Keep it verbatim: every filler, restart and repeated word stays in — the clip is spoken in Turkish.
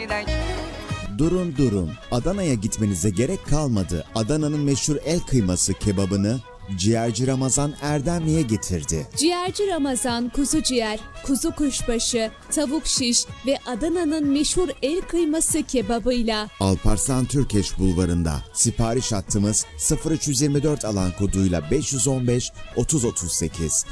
Arrivederci. Durun durun, Adana'ya gitmenize gerek kalmadı. Adana'nın meşhur el kıyması kebabını Ciğerci Ramazan Erdemli'ye getirdi. Ciğerci Ramazan kuzu ciğer, kuzu kuşbaşı, tavuk şiş ve Adana'nın meşhur el kıyması kebabıyla Alparslan Türkeş Bulvarı'nda. Sipariş hattımız sıfır üç yüz yirmi dört alan koduyla beş yüz on beş otuz otuz sekiz.